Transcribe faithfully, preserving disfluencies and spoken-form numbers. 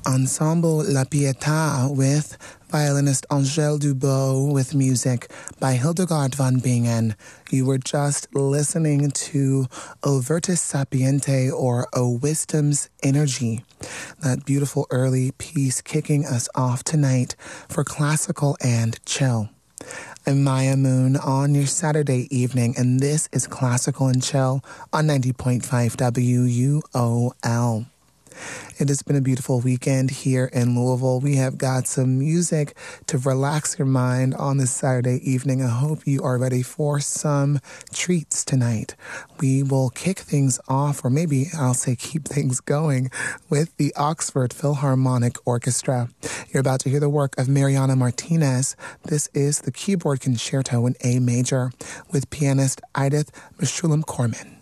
Ensemble La Pietà with violinist Angèle Dubot with music by Hildegard von Bingen. You were just listening to O Virtus Sapiente, or O Wisdom's Energy. That beautiful early piece kicking us off tonight for classical and chill. I'm Maya Moon on your Saturday evening, and this is Classical and Chill on ninety point five W U O L. It has been a beautiful weekend here in Louisville. We have got some music to relax your mind on this Saturday evening. I hope you are ready for some treats tonight. We will kick things off, or maybe I'll say keep things going, with the Oxford Philharmonic Orchestra. You're about to hear the work of Mariana Martinez. This is the Keyboard Concerto in A Major with pianist Edith Meshulam Corman.